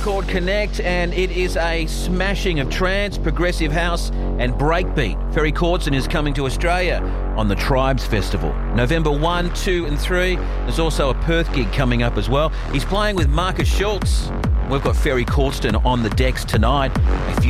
Record Connect, and it is a smashing of trance, progressive house and breakbeat. Ferry Corsten is coming to Australia on the Tribes Festival. November 1, 2 and 3. There's also a Perth gig coming up as well. He's playing with Marcus Schultz. We've got Ferry Corsten on the decks tonight. If